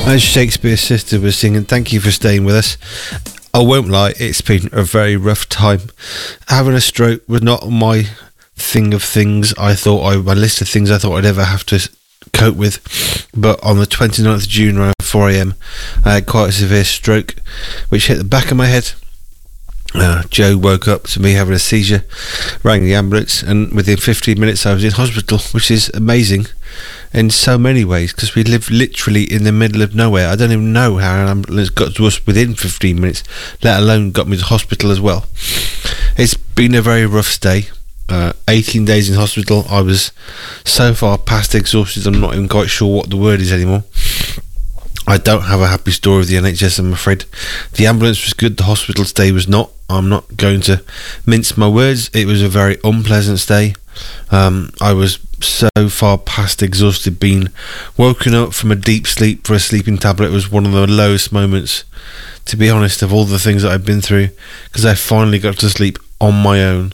As Shakespeare's sister was singing, thank you for staying with us. I won't lie, it's been a very rough time. Having a stroke was not my thing of things. My list of things I thought I'd ever have to cope with. But on the 29th of June around 4 a.m, I had quite a severe stroke, which hit the back of my head. Joe woke up to me having a seizure, rang the ambulance, and within 15 minutes I was in hospital, which is amazing in so many ways because we live literally in the middle of nowhere. I don't even know how an ambulance got to us within 15 minutes, let alone got me to hospital as well. It's been a very rough stay. 18 days in hospital. I was so far past exhausted, I'm not even quite sure what the word is anymore. I don't have a happy story with the NHS, I'm afraid. The ambulance was good, the hospital stay was not. I'm not going to mince my words. It was a very unpleasant stay. I was so far past exhausted, being woken up from a deep sleep for a sleeping tablet was one of the lowest moments, to be honest, of all the things that I've been through, because I finally got to sleep on my own.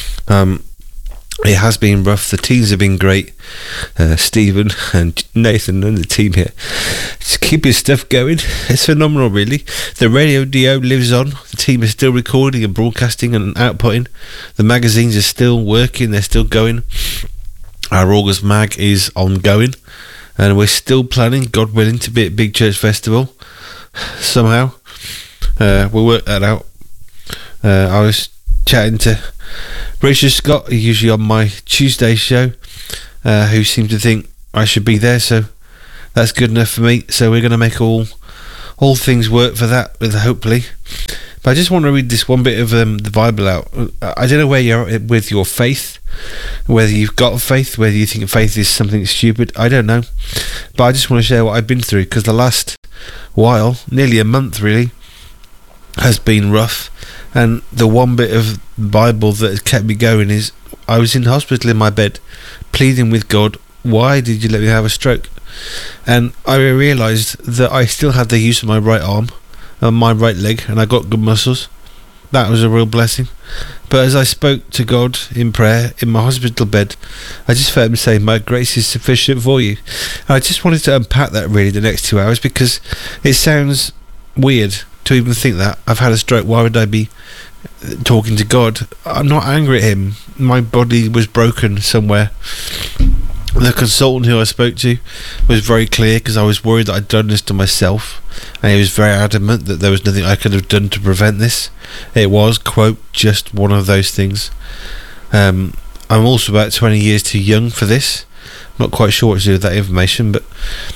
It has been rough. The teams have been great. Stephen and Nathan and the team here just keep his stuff going. It's phenomenal, really. The Radio DO lives on. The team is still recording and broadcasting and outputting. The magazines are still working. They're still going. Our August mag is ongoing, and we're still planning, God willing, to be at Big Church Festival somehow. We'll work that out. I was chatting to Richard Scott, usually on my Tuesday show, who seemed to think I should be there, so that's good enough for me. So we're going to make all things work for that, hopefully. But I just want to read this one bit of the Bible out. I don't know where you're at with your faith, whether you've got faith, whether you think faith is something stupid, I don't know. But I just want to share what I've been through, because the last while, nearly a month really, has been rough. And the one bit of Bible that has kept me going is I was in hospital in my bed pleading with God, why did you let me have a stroke? And I realised that I still had the use of my right arm and my right leg, and I got good muscles. That was a real blessing. But as I spoke to God in prayer in my hospital bed, I just felt him say, my grace is sufficient for you. And I just wanted to unpack that really the next 2 hours, because it sounds weird to even think that I've had a stroke. Why would I be talking to God? I'm not angry at him. My body was broken somewhere. The consultant who I spoke to was very clear, because I was worried that I'd done this to myself, and he was very adamant that there was nothing I could have done to prevent this. It was, quote, just one of those things. I'm also about 20 years too young for this. I'm not quite sure what to do with that information, but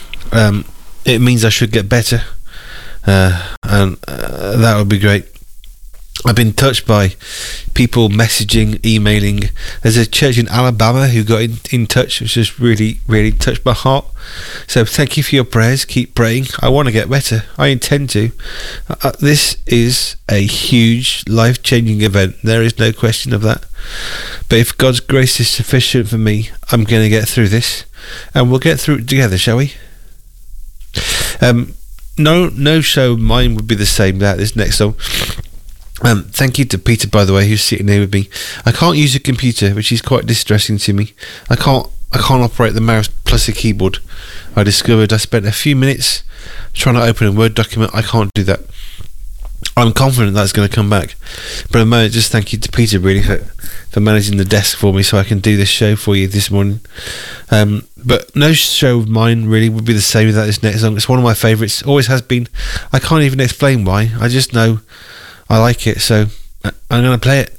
it means I should get better. And that would be great. I've been touched by people messaging, emailing. There's a church in Alabama who got in touch, which just really, really touched my heart. So thank you for your prayers. Keep praying. I want to get better. I intend to. This is a huge, life-changing event. There is no question of that. But if God's grace is sufficient for me, I'm going to get through this, and we'll get through it together, shall we? No show of mine would be the same without this next song. Thank you to Peter, by the way, who's sitting here with me. I can't use a computer, which is quite distressing to me. I can't operate the mouse plus a keyboard. I discovered I spent a few minutes trying to open a Word document. I can't do that. I'm confident that's going to come back. But at the moment, just thank you to Peter, really, for managing the desk for me so I can do this show for you this morning. But no show of mine really would be the same without this next song. It's one of my favourites, always has been. I can't even explain why. I just know I like it, so I'm going to play it.